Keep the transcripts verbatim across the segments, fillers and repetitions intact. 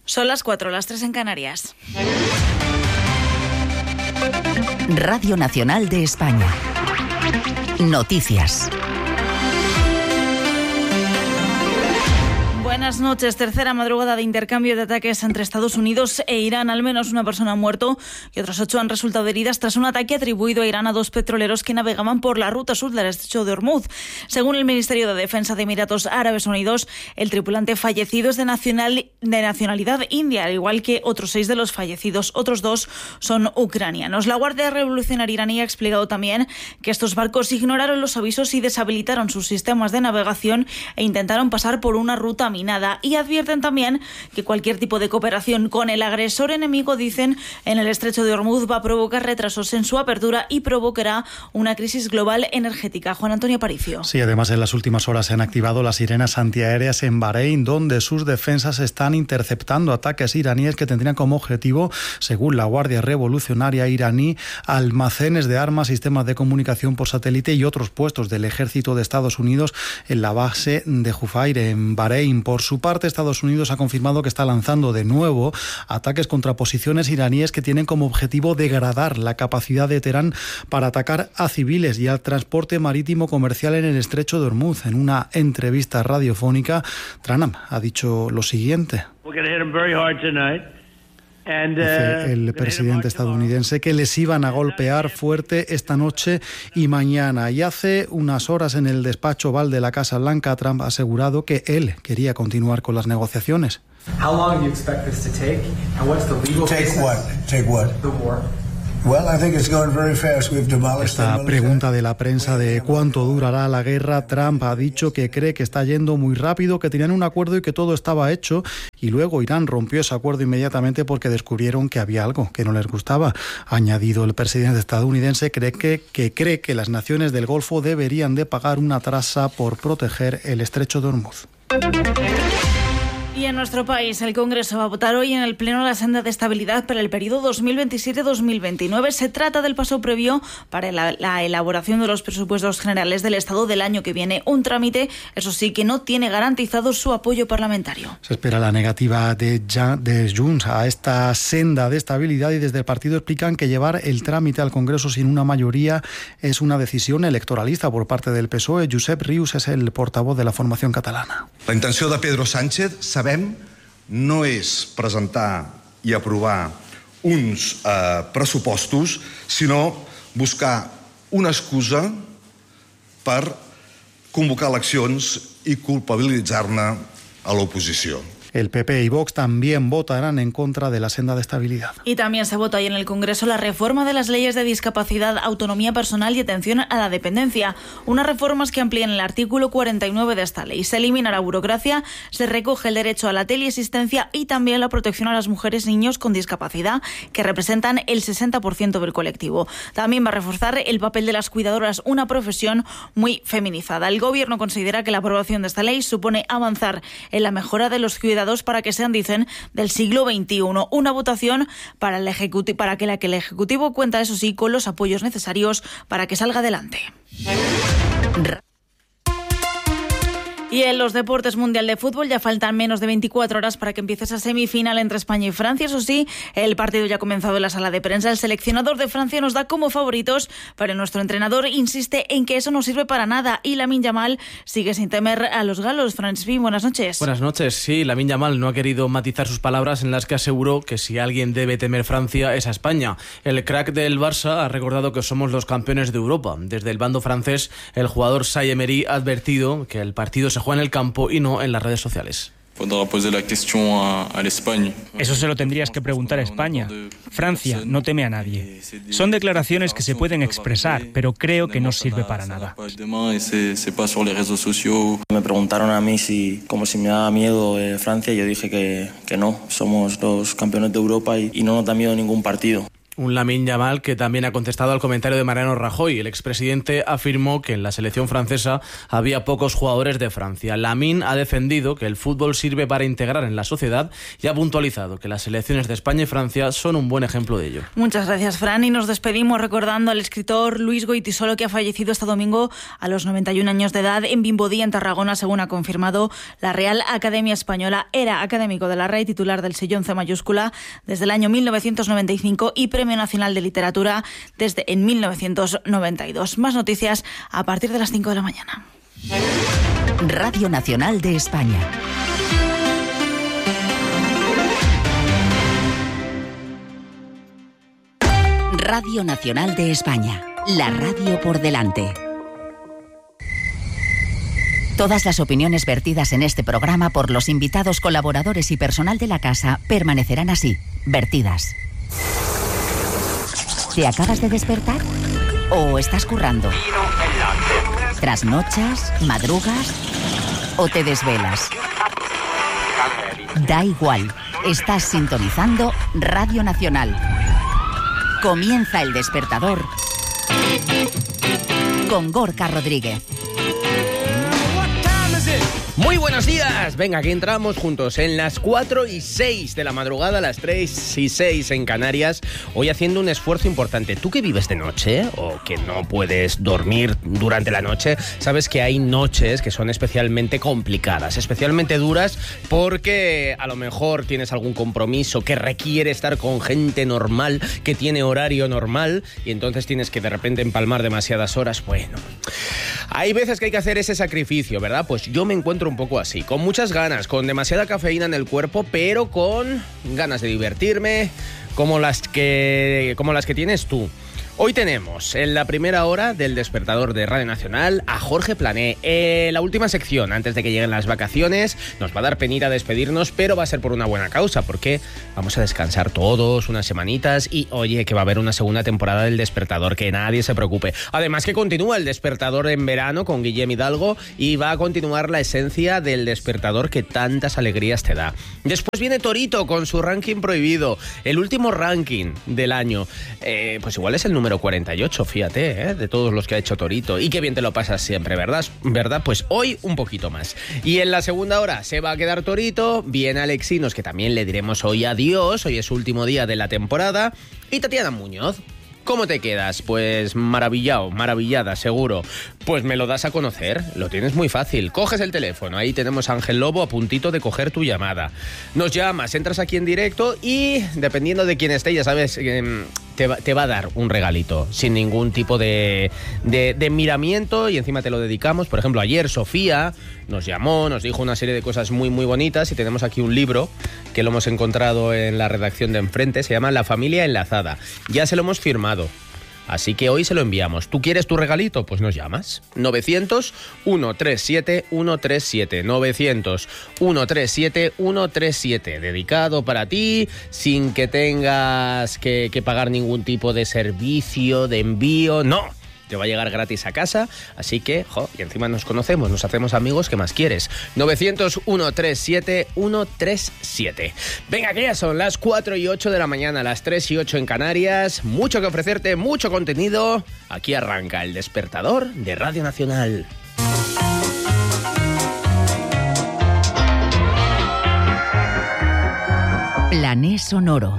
Son las cuatro, las tres en Canarias. Radio Nacional de España. Noticias. Buenas noches. Tercera madrugada de intercambio de ataques entre Estados Unidos e Irán. Al menos una persona ha muerto y otras ocho han resultado heridas tras un ataque atribuido a Irán a dos petroleros que navegaban por la ruta sur del estrecho de Hormuz. Según el Ministerio de Defensa de Emiratos Árabes Unidos, el tripulante fallecido es de, nacional, de nacionalidad india, al igual que otros seis de los fallecidos. Otros dos son ucranianos. La Guardia Revolucionaria iraní ha explicado también que estos barcos ignoraron los avisos y deshabilitaron sus sistemas de navegación e intentaron pasar por una ruta minada. Y advierten también que cualquier tipo de cooperación con el agresor enemigo, dicen, en el estrecho de Hormuz va a provocar retrasos en su apertura y provocará una crisis global energética. Juan Antonio Aparicio. Sí, además en las últimas horas se han activado las sirenas antiaéreas en Bahrein, donde sus defensas están interceptando ataques iraníes que tendrían como objetivo, según la Guardia Revolucionaria iraní, almacenes de armas, sistemas de comunicación por satélite y otros puestos del ejército de Estados Unidos en la base de Jufair, en Bahrein. Por su parte, Estados Unidos ha confirmado que está lanzando de nuevo ataques contra posiciones iraníes que tienen como objetivo degradar la capacidad de Teherán para atacar a civiles y al transporte marítimo comercial en el estrecho de Hormuz. En una entrevista radiofónica, Trump ha dicho lo siguiente. Dice el presidente estadounidense que les iban a golpear fuerte esta noche y mañana. Y hace unas horas en el despacho Oval de la Casa Blanca, Trump ha asegurado que él quería continuar con las negociaciones. How long do you expect this to take? And what's the legal Take basis? what? Take what? The war. Well, I think it's going very fast. We've demolished Esta pregunta de la prensa de cuánto durará la guerra, Trump ha dicho que cree que está yendo muy rápido, que tenían un acuerdo y que todo estaba hecho, y luego Irán rompió ese acuerdo inmediatamente porque descubrieron que había algo que no les gustaba. Ha añadido el presidente estadounidense cree que, que cree que las naciones del Golfo deberían de pagar una tasa por proteger el estrecho de Hormuz. Y en nuestro país, el Congreso va a votar hoy en el Pleno la senda de estabilidad para el periodo dos mil veintisiete dos mil veintinueve. Se trata del paso previo para la, la elaboración de los presupuestos generales del Estado del año que viene. Un trámite, eso sí, que no tiene garantizado su apoyo parlamentario. Se espera la negativa de, de Junts a esta senda de estabilidad y desde el partido explican que llevar el trámite al Congreso sin una mayoría es una decisión electoralista por parte del P S O E. Josep Rius es el portavoz de la formación catalana. La intenció de Pedro Sánchez, sabem, no és presentar i aprovar uns eh, pressupostos, sinó buscar una excusa per convocar eleccions i culpabilitzar-ne a l'oposició. El P P y Vox también votarán en contra de la senda de estabilidad. Y también se vota hoy en el Congreso la reforma de las leyes de discapacidad, autonomía personal y atención a la dependencia. Unas reformas que amplían el artículo cuarenta y nueve de esta ley. Se elimina la burocracia, se recoge el derecho a la teleasistencia y también la protección a las mujeres y niños con discapacidad, que representan el sesenta por ciento del colectivo. También va a reforzar el papel de las cuidadoras, una profesión muy feminizada. El Gobierno considera que la aprobación de esta ley supone avanzar en la mejora de los cuidados para que sean, dicen, del siglo veintiuno. Una votación para, el ejecuti- para que la que el Ejecutivo cuenta, eso sí, con los apoyos necesarios para que salga adelante. Y en los deportes, Mundial de Fútbol, ya faltan menos de veinticuatro horas para que empiece esa semifinal entre España y Francia. Eso sí, el partido ya ha comenzado en la sala de prensa. El seleccionador de Francia nos da como favoritos, pero nuestro entrenador insiste en que eso no sirve para nada. Y Lamine Yamal sigue sin temer a los galos. Francisco, buenas noches. Buenas noches. Sí, Lamine Yamal no ha querido matizar sus palabras, en las que aseguró que si alguien debe temer Francia es a España. El crack del Barça ha recordado que somos los campeones de Europa. Desde el bando francés, el jugador Say Emery ha advertido que el partido se juega en el campo y no en las redes sociales. Eso se lo tendrías que preguntar a España. Francia no teme a nadie. Son declaraciones que se pueden expresar, pero creo que no sirve para nada. Me preguntaron a mí si, como si me daba miedo eh, Francia, y yo dije que, que no. Somos los campeones de Europa y, y no nos da miedo ningún partido. Un Lamine Yamal que también ha contestado al comentario de Mariano Rajoy. El expresidente afirmó que en la selección francesa había pocos jugadores de Francia. Lamine ha defendido que el fútbol sirve para integrar en la sociedad y ha puntualizado que las selecciones de España y Francia son un buen ejemplo de ello. Muchas gracias, Fran, y nos despedimos recordando al escritor Luis Goytisolo, que ha fallecido este domingo a los noventa y un años de edad en Vimbodí, en Tarragona, según ha confirmado la Real Academia Española. Era académico de la R A E, titular del Sellón C mayúscula desde el año mil novecientos noventa y cinco y Premio Nacional de Literatura desde en mil novecientos noventa y dos. Más noticias a partir de las cinco de la mañana. Radio Nacional de España. Radio Nacional de España. La radio por delante. Todas las opiniones vertidas en este programa por los invitados, colaboradores y personal de la casa permanecerán así, vertidas. ¿Te acabas de despertar? ¿O estás currando? ¿Trasnochas? ¿Madrugas? ¿O te desvelas? Da igual, estás sintonizando Radio Nacional. Comienza El Despertador con Gorka Rodríguez. Muy buenos días, venga, aquí entramos juntos en las cuatro y seis de la madrugada, las tres y seis en Canarias, hoy haciendo un esfuerzo importante. Tú que vives de noche o que no puedes dormir durante la noche, sabes que hay noches que son especialmente complicadas, especialmente duras, porque a lo mejor tienes algún compromiso que requiere estar con gente normal, que tiene horario normal, y entonces tienes que de repente empalmar demasiadas horas. Bueno, hay veces que hay que hacer ese sacrificio, ¿verdad? Pues yo me encuentro un poco así, con muchas ganas, con demasiada cafeína en el cuerpo, pero con ganas de divertirme, como las que, como las que tienes tú. Hoy tenemos en la primera hora del Despertador de Radio Nacional a Jorge Plané. Eh, la última sección, antes de que lleguen las vacaciones, nos va a dar penita despedirnos, pero va a ser por una buena causa, porque vamos a descansar todos unas semanitas y, oye, que va a haber una segunda temporada del Despertador, que nadie se preocupe. Además que continúa el Despertador en verano con Guillem Hidalgo y va a continuar la esencia del Despertador que tantas alegrías te da. Después viene Torito con su ranking prohibido, el último ranking del año. Eh, pues igual es el número número cuarenta y ocho, fíjate, ¿eh? De todos los que ha hecho Torito. Y qué bien te lo pasas siempre, ¿verdad? ¿verdad? Pues hoy un poquito más. Y en la segunda hora se va a quedar Torito, viene Alexinos, que también le diremos hoy adiós, hoy es su último día de la temporada, y Tatiana Muñoz. ¿Cómo te quedas? Pues maravillado, maravillada, seguro. Pues me lo das a conocer, lo tienes muy fácil. Coges el teléfono, ahí tenemos a Ángel Lobo a puntito de coger tu llamada. Nos llamas, entras aquí en directo y, dependiendo de quién esté, ya sabes, eh, te, va, te va a dar un regalito, sin ningún tipo de, de, de miramiento, y encima te lo dedicamos. Por ejemplo, ayer Sofía nos llamó, nos dijo una serie de cosas muy, muy bonitas, y tenemos aquí un libro que lo hemos encontrado en la redacción de enfrente, se llama La familia enlazada. Ya se lo hemos firmado, así que hoy se lo enviamos. ¿Tú quieres tu regalito? Pues nos llamas. novecientos, ciento treinta y siete, ciento treinta y siete. novecientos, ciento treinta y siete, ciento treinta y siete. Dedicado para ti, sin que tengas que, que pagar ningún tipo de servicio, de envío. No, te va a llegar gratis a casa, así que, jo, y encima nos conocemos, nos hacemos amigos, ¿qué más quieres? novecientos, ciento treinta y siete, ciento treinta y siete. Venga, que ya son las cuatro y ocho de la mañana, las tres y ocho en Canarias. Mucho que ofrecerte, mucho contenido. Aquí arranca el Despertador de Radio Nacional. Plané Sonoro.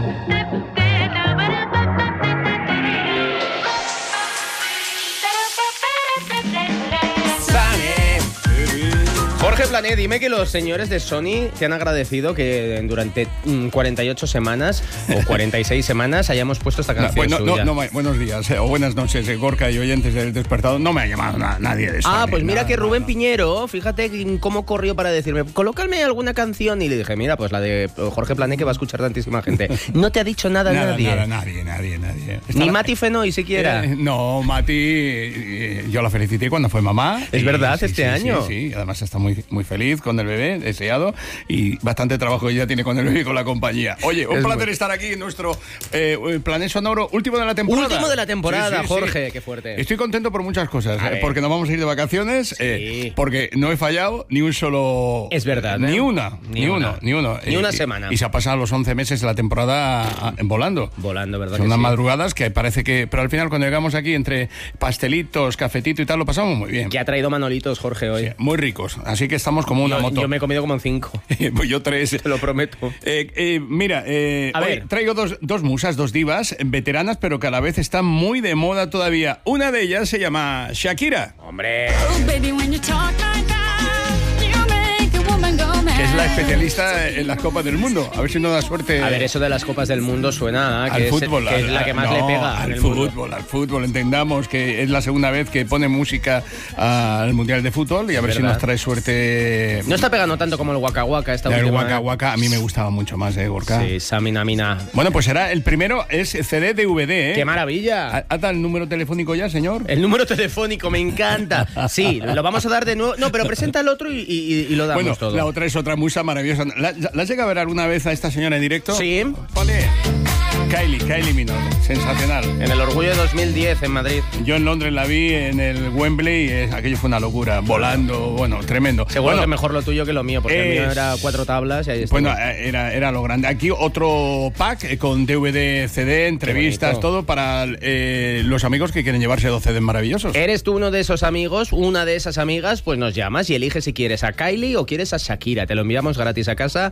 Jorge Plané, dime que los señores de Sony te han agradecido que durante cuarenta y ocho semanas o cuarenta y seis semanas hayamos puesto esta canción no, suya. No, no, buenos días eh, o buenas noches, eh, Gorka y oyentes del Despertador. No me ha llamado na, nadie de Sony. Ah, pues mira nada, que Rubén nada. Piñero, fíjate cómo corrió para decirme, colócame alguna canción, y le dije, mira, pues la de Jorge Plané, que va a escuchar tantísima gente. No te ha dicho nada, nada nadie. Nada, nadie, nadie, nadie. Está Ni la... Mati Fenoy siquiera. Eh, no, Mati, eh, yo la felicité cuando fue mamá. Es y, verdad, sí, este sí, año. Sí, sí, además está muy, muy feliz con el bebé, deseado, y bastante trabajo ya tiene con el bebé y con la compañía. Oye, un es placer muy... estar aquí en nuestro eh, Planet Sonoro, último de la temporada. Último de la temporada, sí, sí, Jorge, sí. Qué fuerte. Estoy contento por muchas cosas, eh, porque nos vamos a ir de vacaciones, sí. eh, porque no he fallado ni un solo... Es verdad, Ni ¿eh? una, ni, ni uno, ni uno. Ni una eh, semana. Y, y se ha pasado los once meses de la temporada volando. Volando, ¿verdad? Son que unas sí. madrugadas que parece que... Pero al final cuando llegamos aquí entre pastelitos, cafetito y tal, lo pasamos muy bien. Que ha traído Manolitos, Jorge, hoy. Sí, muy ricos, así que estamos como una yo, moto. Yo me he comido como cinco. Pues yo tres. Te lo prometo. Eh, eh, mira, eh, a hoy ver. traigo dos, dos musas, dos divas, veteranas, pero que a la vez están muy de moda todavía. Una de ellas se llama Shakira. ¡Hombre! Que es la especialista en las Copas del Mundo. A ver si no da suerte. A ver, eso de las Copas del Mundo suena a que, al es, fútbol, que es la que más no, le pega. Al en el fútbol, mundo. al fútbol. Entendamos que es la segunda vez que pone música al Mundial de Fútbol y a ver ¿verdad? si nos trae suerte. No está pegando tanto como el Waka Waka esta El última. Waka Waka a mí me gustaba mucho más, ¿eh, Gorka? Sí, Samina Mina. Bueno, pues será el primero, es C D D V D, ¿eh? ¡Qué maravilla! ¿Ata el número telefónico ya, señor? El número telefónico, me encanta. Sí, lo vamos a dar de nuevo. No, pero presenta el otro y, y, y lo damos bueno, todo. La otra es otra musa maravillosa. ¿La, ¿La has llegado a ver alguna vez a esta señora en directo? Sí. Vale. Kylie, Kylie Minogue, sensacional. En el Orgullo de dos mil diez en Madrid. Yo en Londres la vi en el Wembley y es, aquello fue una locura, volando, bueno, tremendo. Seguro bueno, que mejor lo tuyo que lo mío, porque es... el mío era cuatro tablas y ahí está. Bueno, era, era lo grande. Aquí otro pack eh, con D V D, C D, entrevistas, todo para eh, los amigos que quieren llevarse dos C Ds maravillosos. ¿Eres tú uno de esos amigos, una de esas amigas? Pues nos llamas y eliges si quieres a Kylie o quieres a Shakira. Te lo enviamos gratis a casa.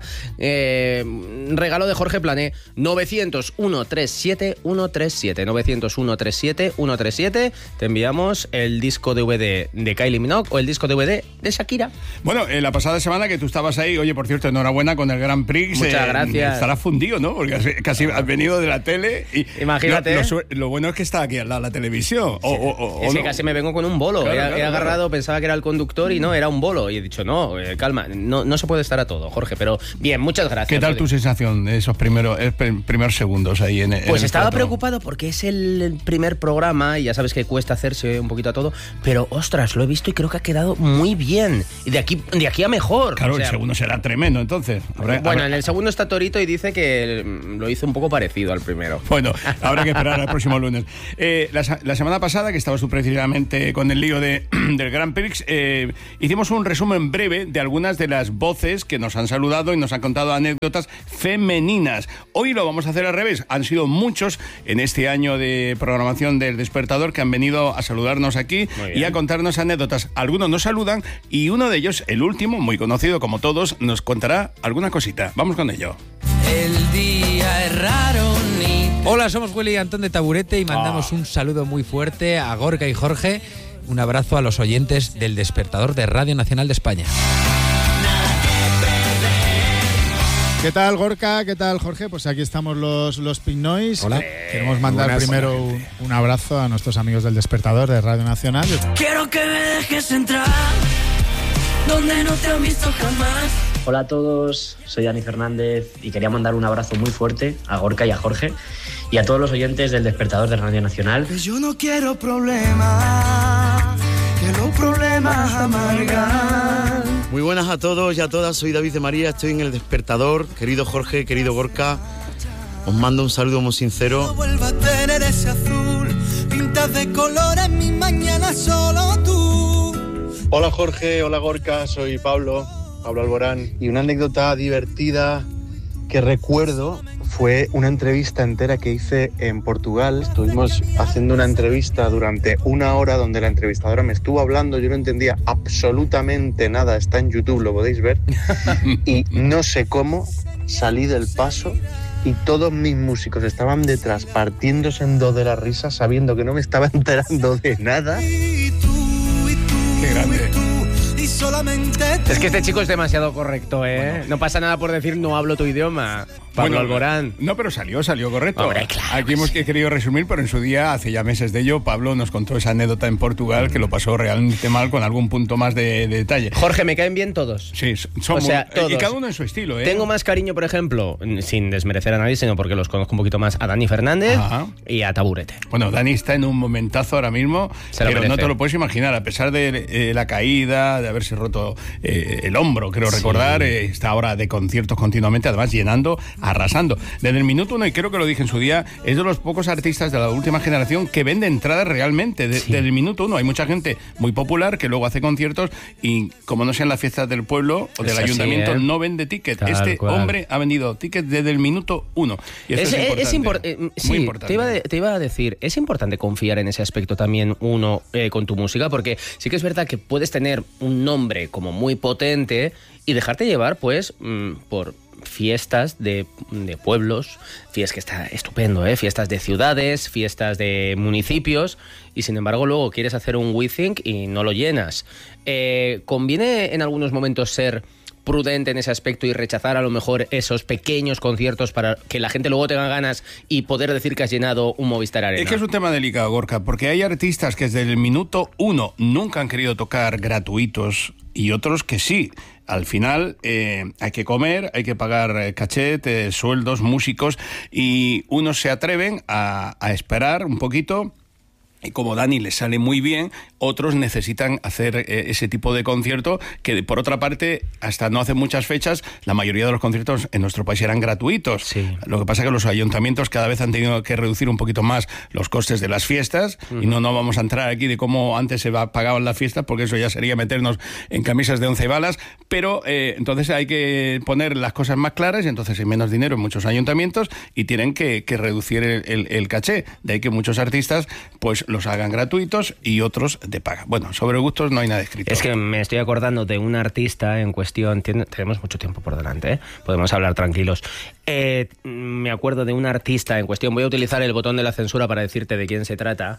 Eh, regalo de Jorge Plané. novecientos uno treinta y siete ciento treinta y siete. novecientos uno treinta y siete ciento treinta y siete. Te enviamos el disco D V D de Kylie Minogue o el disco D V D de Shakira. Bueno, eh, la pasada semana que tú estabas ahí, oye, por cierto, enhorabuena con el Grand Prix. Muchas eh, gracias. Estarás fundido, ¿no? Porque has, casi has venido de la tele y... Imagínate. Lo, lo, lo bueno es que está aquí al lado de la televisión. O, o, o, es o que no. casi me vengo con un bolo. Claro, he, claro, he agarrado, claro. Pensaba que era el conductor y no, era un bolo. Y he dicho, no, eh, calma, no, no se puede estar a todo, Jorge. Pero bien, muchas gracias. ¿Qué tal tu sensación de esos primeros, primeros segundos ahí en, en Pues el estaba teatro? preocupado porque es el primer programa y ya sabes que cuesta hacerse un poquito a todo, pero ostras, lo he visto y creo que ha quedado muy bien. Y de aquí, de aquí a mejor. Claro, o sea, el segundo será tremendo, entonces. Habrá, bueno, habrá... en el segundo está Torito y dice que lo hizo un poco parecido al primero. Bueno, habrá que esperar al próximo lunes. Eh, la, la semana pasada, que estabas tú precisamente con el lío de, del Grand Prix, eh, hicimos un resumen breve de algunas de las voces que nos han saludado y nos han contado anécdotas femeninas. Hoy lo vamos a hacer al revés. Han sido muchos en este año de programación del Despertador que han venido a saludarnos aquí y a contarnos anécdotas. Algunos nos saludan y uno de ellos, el último, muy conocido como todos, nos contará alguna cosita. Vamos con ello. El día es raro ni... Hola, somos Willy y Antón de Taburete y mandamos oh. un saludo muy fuerte a Gorka y Jorge. Un abrazo a los oyentes del Despertador de Radio Nacional de España. ¿Qué tal, Gorka? ¿Qué tal, Jorge? Pues aquí estamos los, los Pink Noise. Hola. Queremos mandar Buenas, primero un, un abrazo a nuestros amigos del Despertador de Radio Nacional. Quiero que me dejes entrar donde no te han visto jamás. Hola a todos, soy Dani Fernández y quería mandar un abrazo muy fuerte a Gorka y a Jorge y a todos los oyentes del Despertador de Radio Nacional. Yo no quiero problemas, que los problemas amargan. Muy buenas a todos y a todas, soy David de María, estoy en el Despertador. Querido Jorge, querido Gorka, os mando un saludo muy sincero. No vuelva a tener ese azul, pintas de colores, mi mañana solo tú. Hola Jorge, hola Gorka, soy Pablo, Pablo Alborán. Y una anécdota divertida que recuerdo fue una entrevista entera que hice en Portugal. Estuvimos haciendo una entrevista durante una hora donde la entrevistadora me estuvo hablando, yo no entendía absolutamente nada, está en YouTube, lo podéis ver, y no sé cómo salí del paso y todos mis músicos estaban detrás partiéndose en dos de la risa sabiendo que no me estaba enterando de nada. Qué grande. Es que este chico es demasiado correcto, ¿eh? Bueno. No pasa nada por decir no hablo tu idioma. Pablo bueno, Alborán. No, pero salió, salió correcto. Hombre, claro. Aquí hemos sí. querido resumir, pero en su día, hace ya meses de ello, Pablo nos contó esa anécdota en Portugal que lo pasó realmente mal con algún punto más de, de detalle. Jorge, me caen bien todos. Sí, son o sea, muy, todos. Y cada uno en su estilo, ¿eh? Tengo más cariño, por ejemplo, sin desmerecer a nadie, sino porque los conozco un poquito más, a Dani Fernández Ajá. y a Taburete. Bueno, Dani está en un momentazo ahora mismo, pero merece. No te lo puedes imaginar, a pesar de eh, la caída, de haberse roto roto eh, el hombro, creo sí. recordar, eh, está ahora de conciertos continuamente, además llenando, arrasando. Desde el minuto uno, y creo que lo dije en su día, es de los pocos artistas de la última generación que vende entradas realmente, de, sí. desde el minuto uno. Hay mucha gente muy popular que luego hace conciertos y como no sean las fiestas del pueblo o del es ayuntamiento, así, ¿eh? no vende ticket. Tal este cual. hombre ha vendido ticket desde el minuto uno. Y eso es, es importante. Es impor- eh, sí, muy importante. Te iba, de, te iba a decir, es importante confiar en ese aspecto también uno eh, con tu música, porque sí que es verdad que puedes tener un nombre como muy potente y dejarte llevar pues mmm, por fiestas de, de pueblos, fiestas que está estupendo, ¿eh? Fiestas de ciudades, fiestas de municipios, y sin embargo luego quieres hacer un We Think y no lo llenas. Eh, ¿Conviene en algunos momentos ser prudente en ese aspecto y rechazar a lo mejor esos pequeños conciertos para que la gente luego tenga ganas y poder decir que has llenado un Movistar Arena? Es que es un tema delicado, Gorka, porque hay artistas que desde el minuto uno nunca han querido tocar gratuitos y otros que sí. Al final eh, hay que comer, hay que pagar eh, cachet, eh, sueldos, músicos, y unos se atreven a, a esperar un poquito. Y como Dani les sale muy bien, otros necesitan hacer eh, ese tipo de concierto que, por otra parte, hasta no hace muchas fechas, la mayoría de los conciertos en nuestro país eran gratuitos. Sí. Lo que pasa es que los ayuntamientos cada vez han tenido que reducir un poquito más los costes de las fiestas, uh-huh. y no, no vamos a entrar aquí de cómo antes se pagaban las fiestas, porque eso ya sería meternos en camisas de once balas, pero eh, entonces hay que poner las cosas más claras y entonces hay menos dinero en muchos ayuntamientos y tienen que, que reducir el, el, el caché. De ahí que muchos artistas pues los hagan gratuitos y otros de paga. Bueno, sobre gustos no hay nada escrito. Es que me estoy acordando de un artista en cuestión, tiene, tenemos mucho tiempo por delante, ¿eh? Podemos hablar tranquilos. Eh, me acuerdo de un artista en cuestión, voy a utilizar el botón de la censura para decirte de quién se trata.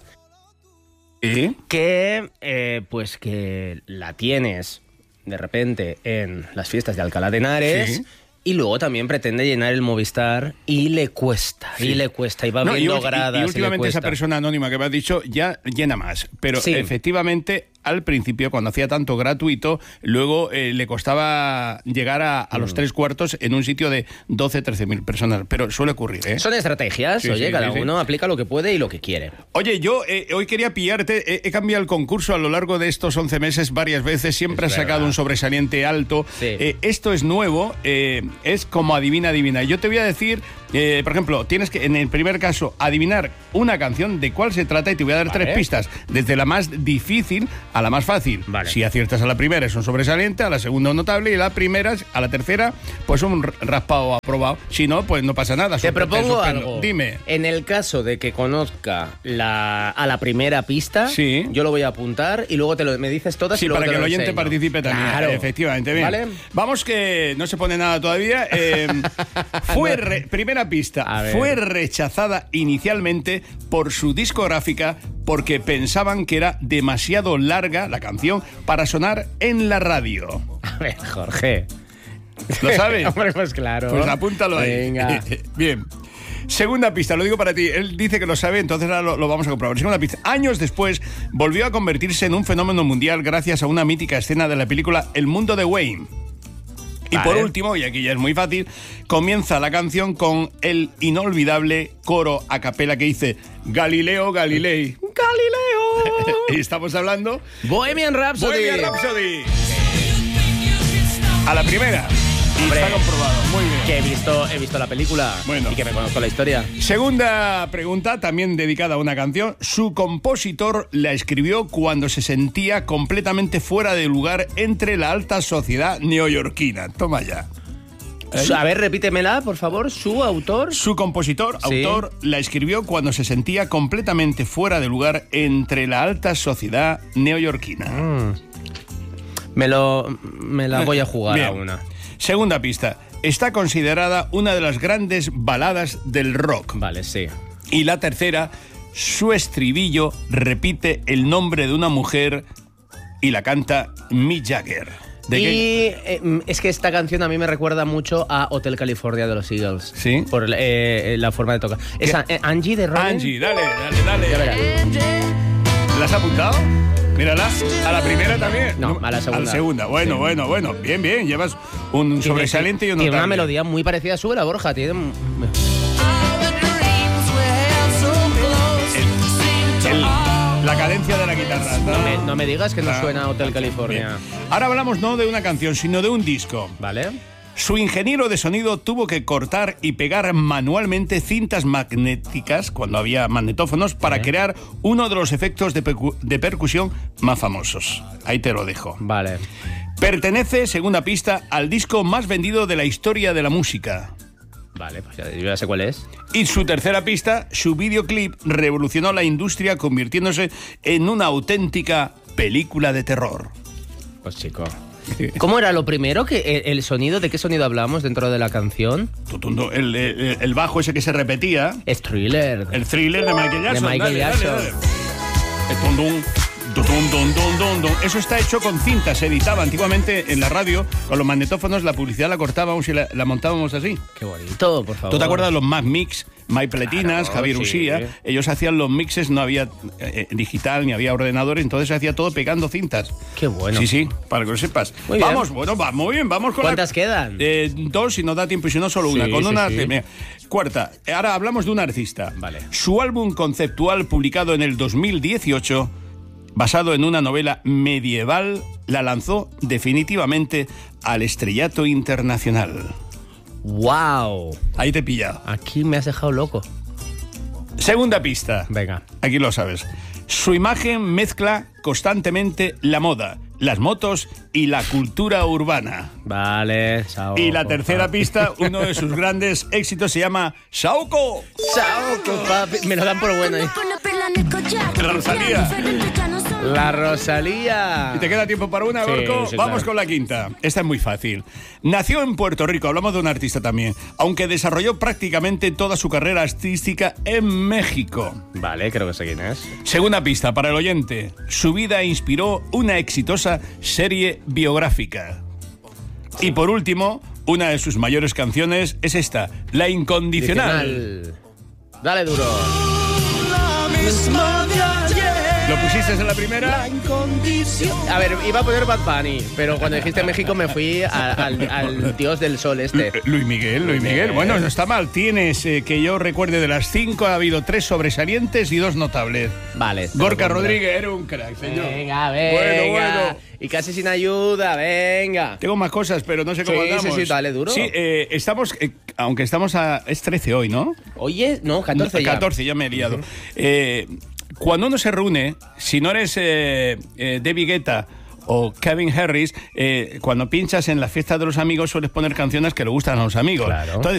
¿Sí? Que, eh, pues que la tienes de repente en las fiestas de Alcalá de Henares. Sí. Y luego también pretende llenar el Movistar y le cuesta, sí. y le cuesta, y va no, viendo y, gradas. Y, y últimamente y esa persona anónima que me has dicho ya llena más, pero sí. efectivamente al principio, cuando hacía tanto gratuito, luego eh, le costaba llegar a, a los mm. tres cuartos en un sitio de doce, trece mil personas, pero suele ocurrir, ¿eh? Son estrategias, sí, oye, sí, cada sí, uno sí. aplica lo que puede y lo que quiere. Oye, yo eh, hoy quería pillarte, eh, he cambiado el concurso a lo largo de estos once meses varias veces, siempre has sacado un sobresaliente alto. Sí. Eh, esto es nuevo, eh, es como adivina, adivina. Yo te voy a decir, eh, por ejemplo, tienes que, en el primer caso, adivinar una canción, de cuál se trata, y te voy a dar vale. tres pistas, desde la más difícil a la más fácil. Vale. Si aciertas a la primera es un sobresaliente, a la segunda un notable, y a la primera, a la tercera, pues un raspado aprobado. Si no, pues no pasa nada. Te Super, propongo te algo. Dime. En el caso de que conozca la, a la primera pista, sí. yo lo voy a apuntar y luego te lo, me dices todas sí, y luego para te que lo el oyente enseño. participe también. Claro. Efectivamente, bien. ¿Vale? Vamos, que no se pone nada todavía. Eh, fue re, primera pista. Fue rechazada inicialmente por su discográfica porque pensaban que era demasiado larga la canción para sonar en la radio. A ver, Jorge. ¿Lo sabes? Hombre, pues claro. Pues apúntalo ahí. Venga. Bien. Segunda pista, lo digo para ti. Él dice que lo sabe, entonces ahora lo, lo vamos a comprobar. Segunda pista. Años después volvió a convertirse en un fenómeno mundial gracias a una mítica escena de la película El mundo de Wayne. Y vale. por último, y aquí ya es muy fácil, comienza la canción con el inolvidable coro a capela que dice Galileo Galilei. ¡Galileo! Y estamos hablando... Bohemian Rhapsody. Bohemian Rhapsody. A la primera. Y Hombre, está comprobado, muy bien. Que he visto, he visto la película bueno. y que me conozco la historia. Segunda pregunta, también dedicada a una canción. Su compositor la escribió cuando se sentía completamente fuera de lugar entre la alta sociedad neoyorquina. Toma ya. ¿Eh? A ver, repítemela, por favor. ¿Su autor? Su compositor, sí. autor, la escribió cuando se sentía completamente fuera de lugar entre la alta sociedad neoyorquina. Mm. Me, lo, me la voy a jugar Bien. a una. Segunda pista. Está considerada una de las grandes baladas del rock. Vale, sí. Y la tercera, su estribillo repite el nombre de una mujer y la canta Mick Jagger. ¿De y qué? Eh, es que esta canción a mí me recuerda mucho a Hotel California de los Eagles. ¿Sí? Por eh, la forma de tocar. Es a, eh, Angie de Robin. Angie, dale, dale, dale. Ya verás. ¿La has apuntado? Mírala, a la primera también. No, a la segunda. A la segunda, bueno, sí. bueno, bueno. Bien, bien, llevas un sobresaliente y un notable. Tiene una melodía muy parecida a su, la Borja. Tiene... El, el, la cadena transparencia de la guitarra. No me, no me digas que no Ah, suena Hotel California. Bien. Ahora hablamos no de una canción, sino de un disco. Vale. Su ingeniero de sonido tuvo que cortar y pegar manualmente cintas magnéticas, cuando había magnetófonos, para crear uno de los efectos de, percu- de percusión más famosos. Ahí te lo dejo. Vale. Pertenece, segunda pista, al disco más vendido de la historia de la música. Vale, pues ya, yo ya sé cuál es. Y su tercera pista, su videoclip revolucionó la industria convirtiéndose en una auténtica película de terror. Pues chico... ¿Cómo era lo primero? Que el, el sonido, ¿de qué sonido hablamos dentro de la canción? El, el, el bajo ese que se repetía. Es Thriller. El Thriller de Michael Jackson. De Michael dale, Jackson. dale, dale. El tum, dum, dum, dum, dum, dum, dum. Eso está hecho con cintas. Se editaba antiguamente en la radio con los magnetófonos. La publicidad la cortábamos y la, la montábamos así. Qué bonito, por favor. ¿Tú te acuerdas de los Mac Mix? Mike Pletinas, Claro, Javier sí. Usía, ellos hacían los mixes, no había eh, digital ni había ordenadores, entonces se hacía todo pegando cintas. Qué bueno. Sí, sí, para que lo sepas. Muy bien. Vamos, bueno, va muy bien, vamos con ¿Cuántas la... quedan? Eh, dos, si no da tiempo, y si no, solo una. Sí, Con sí, una... sí. Mira, cuarta, ahora hablamos de un artista. Vale. Su álbum conceptual, publicado en el dos mil dieciocho, basado en una novela medieval, la lanzó definitivamente al estrellato internacional. ¡Wow! Ahí te he pillado. Aquí me has dejado loco. Segunda pista. Venga. Aquí lo sabes. Su imagen mezcla constantemente la moda, las motos y la cultura urbana. Vale, Saoko. Y la tercera pista, uno de sus grandes éxitos se llama Saoko. Saoko, papi. Me lo dan por bueno. ¿eh? La Rosalía. La Rosalía. ¿Y te queda tiempo para una, Sí, Gorko? sí, Vamos claro. con la quinta. Esta es muy fácil. Nació en Puerto Rico, hablamos de un artista también, aunque desarrolló prácticamente toda su carrera artística en México. Vale, creo que sé quién es. Segunda pista para el oyente. Su vida inspiró una exitosa serie biográfica. Y por último, una de sus mayores canciones es esta, La Incondicional. Incondicional. Dale duro. ¿Lo pusiste en la primera? A ver, iba a poner Bad Bunny, pero cuando dijiste México me fui a- al, al dios del sol este. Luis Miguel, Luis Miguel. Bueno, no está mal. Tienes, eh, que yo recuerde, de las cinco ha habido tres sobresalientes y dos notables. Vale. Gorka Rodríguez era un crack, señor. Venga, venga. Bueno, bueno. Y casi sin ayuda, venga. Tengo más cosas, pero no sé cómo Sí, andamos. sí, sí, dale duro. Sí, eh, estamos, eh, aunque estamos a... Es trece hoy, ¿no? Oye, no, catorce ya. catorce, ya me he liado. Eh, cuando uno se reúne, si no eres eh, eh, David Guetta o Kevin Harris, eh, cuando pinchas en la fiesta de los amigos sueles poner canciones que le gustan a los amigos. Claro. Entonces,